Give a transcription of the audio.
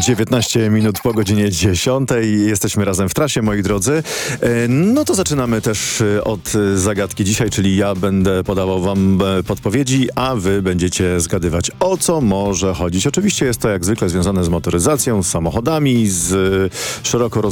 19 minut po godzinie 10. Jesteśmy razem w trasie, moi drodzy. No to zaczynamy też od zagadki dzisiaj, czyli ja będę podawał wam podpowiedzi, a wy będziecie zgadywać, o co może chodzić. Oczywiście jest to jak zwykle związane z motoryzacją, z samochodami, z szeroko